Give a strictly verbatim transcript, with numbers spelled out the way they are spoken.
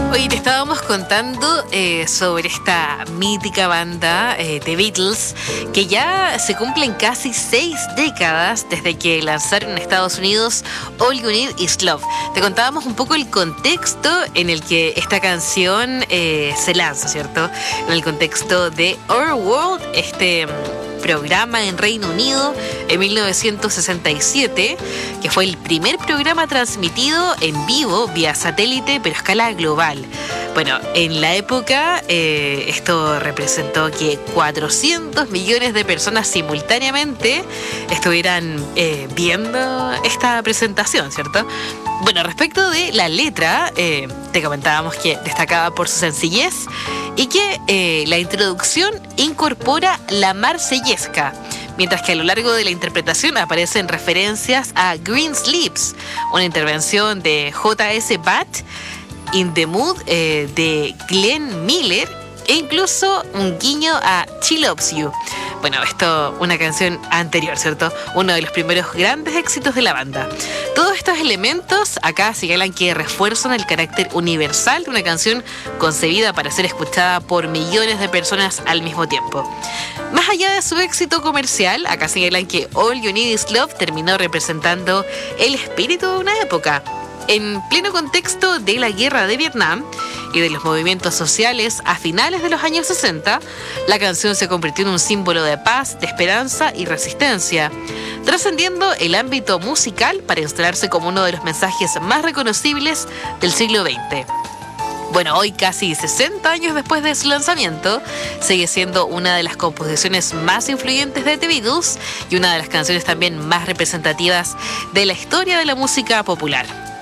Hoy te estábamos contando eh, sobre esta mítica banda, eh, The Beatles, que ya se cumplen casi seis décadas desde que lanzaron en Estados Unidos All You Need Is Love. Te contábamos un poco el contexto en el que esta canción eh, se lanza, ¿cierto? En el contexto de Our World, este programa en Reino Unido en mil novecientos sesenta y siete, que fue el primer programa transmitido en vivo vía satélite, pero a escala global. Bueno, en la época eh, esto representó que cuatrocientos millones de personas simultáneamente estuvieran eh, viendo esta presentación, ¿cierto? Bueno, respecto de la letra, eh, te comentábamos que destacaba por su sencillez y que eh, la introducción incorpora la marsellesca, mientras que a lo largo de la interpretación aparecen referencias a Greensleeves, una intervención de J S Bhatt, In the Mood eh, de Glenn Miller e incluso un guiño a She Loves You. Bueno, esto una canción anterior, ¿cierto? Uno de los primeros grandes éxitos de la banda. Todos estos elementos acá señalan que refuerzan el carácter universal de una canción concebida para ser escuchada por millones de personas al mismo tiempo. Más allá de su éxito comercial, acá señalan que All You Need Is Love terminó representando el espíritu de una época. En pleno contexto de la guerra de Vietnam y de los movimientos sociales a finales de los años sesenta, la canción se convirtió en un símbolo de paz, de esperanza y resistencia, trascendiendo el ámbito musical para instalarse como uno de los mensajes más reconocibles del siglo veinte. Bueno, hoy casi sesenta años después de su lanzamiento, sigue siendo una de las composiciones más influyentes de The Beatles y una de las canciones también más representativas de la historia de la música popular.